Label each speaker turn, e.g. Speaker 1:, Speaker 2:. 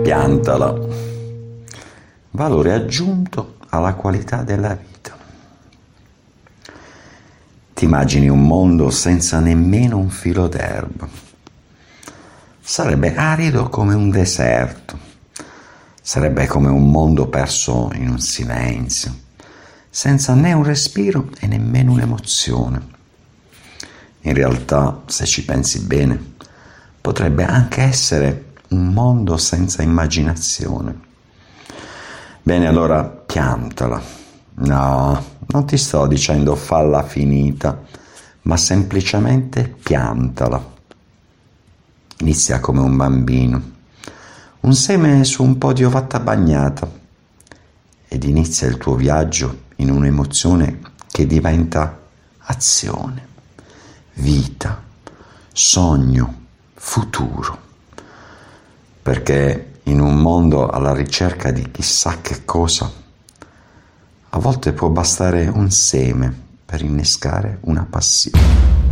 Speaker 1: Piantala. Valore aggiunto alla qualità della vita. Ti immagini un mondo senza nemmeno un filo d'erba. Sarebbe arido come un deserto. Sarebbe come un mondo perso in un silenzio, senza né un respiro e nemmeno un'emozione. In realtà, se ci pensi bene, potrebbe anche essere un mondo senza immaginazione. Bene, allora piantala. No, non ti sto dicendo falla finita, ma semplicemente piantala. Inizia come un bambino, un seme su un po' di ovatta bagnata, ed inizia il tuo viaggio in un'emozione che diventa azione, vita, sogno, futuro. Perché in un mondo alla ricerca di chissà che cosa, a volte può bastare un seme per innescare una passione.